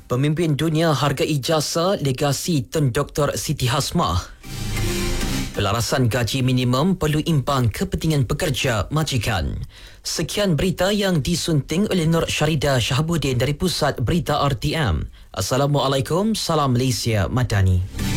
Pemimpin dunia hargai jasa legasi Tun Dr. Siti Hasmah. Pelarasan gaji minimum perlu imbang kepentingan pekerja majikan. Sekian berita yang disunting oleh Nur Syarida Shahabuddin dari Pusat Berita RTM. Assalamualaikum, salam Malaysia Madani.